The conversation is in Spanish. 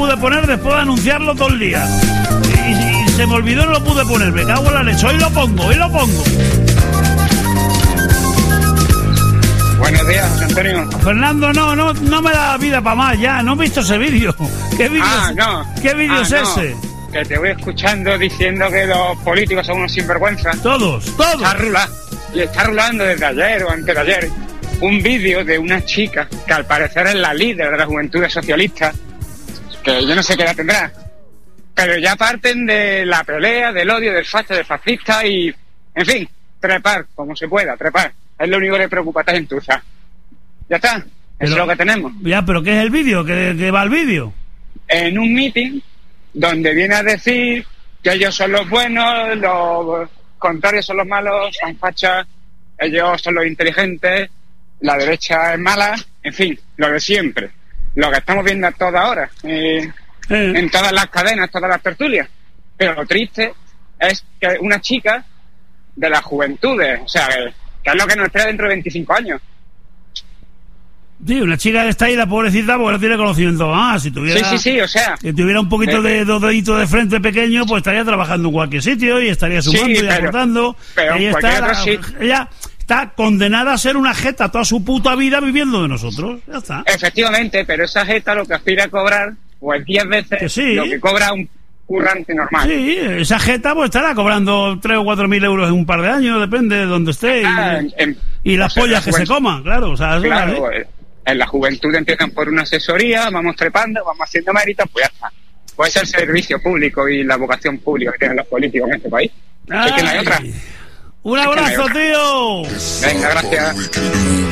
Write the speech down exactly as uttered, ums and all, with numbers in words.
pude poner después de anunciarlo todo el día. Y, y, y se me olvidó y no lo pude poner. Me cago en la leche. Hoy lo pongo, hoy lo pongo. Buenos días, Antonio. Fernando, no, no, no me da vida para más ya. No he visto ese vídeo. ¿Qué vídeo ah, es, no. ¿qué vídeo ah, es no. ese? Que te voy escuchando diciendo que los políticos son unos sinvergüenzas. Todos, todos. Está rulando, y está rulando desde ayer o antes de ayer un vídeo de una chica que al parecer es la líder de la juventud socialista, que yo no sé qué edad tendrá, pero ya parten de la pelea, del odio, del facha, del fascista y, en fin, trepar como se pueda, trepar. Es lo único que le preocupa a esta gentuza. Ya está, eso Pero, es lo que tenemos. Ya, pero ¿qué es el vídeo? ¿Qué, qué va el vídeo? En un meeting donde viene a decir que ellos son los buenos, los contrarios son los malos, son fachas, ellos son los inteligentes, la derecha es mala, en fin, lo de siempre. Lo que estamos viendo a toda hora, eh, eh. en todas las cadenas, todas las tertulias. Pero lo triste es que una chica de las juventudes, o sea, que, que es lo que nos espera dentro de veinticinco años. Sí, una chica que está ahí, la pobrecita, porque no tiene conocimiento. Ah, si tuviera... Sí, sí, sí, o sea... Si tuviera un poquito de, de dos deditos de frente pequeño, pues estaría trabajando en cualquier sitio y estaría sumando sí, y pero, aportando. Pero ella, está, la, sí. ella está condenada a ser una jeta toda su puta vida viviendo de nosotros. Ya está. Efectivamente, pero esa jeta lo que aspira a cobrar, pues diez veces que sí. lo que cobra un currante normal. Sí, esa jeta pues estará cobrando tres o cuatro mil euros en un par de años, depende de donde esté. Ah, y, en, y las o sea, pollas que se coman, claro. O sea, eso claro, es en la juventud empiezan por una asesoría, vamos trepando, vamos haciendo méritos, pues ya está. Puede ser el servicio público y la vocación pública que tienen los políticos en este país. Ay, es que no hay otra. Un abrazo, es que no hay otra. tío. Venga, gracias.